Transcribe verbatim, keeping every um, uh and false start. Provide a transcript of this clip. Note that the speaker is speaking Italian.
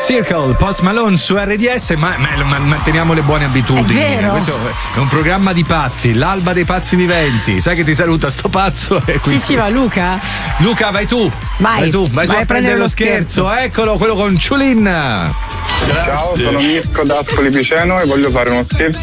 Circle, Post Malone su R D S, ma, ma, ma manteniamo le buone abitudini. È vero. Questo è un programma di pazzi, l'alba dei pazzi viventi. Sai che ti saluta sto pazzo? E Sì, sì, va Luca. Luca, vai tu. Vai, vai tu, vai, tu a prendere lo scherzo. scherzo. Eccolo, quello con Ciulin. Ciao, sono Mirko da Ascoli Piceno e voglio fare uno scherzo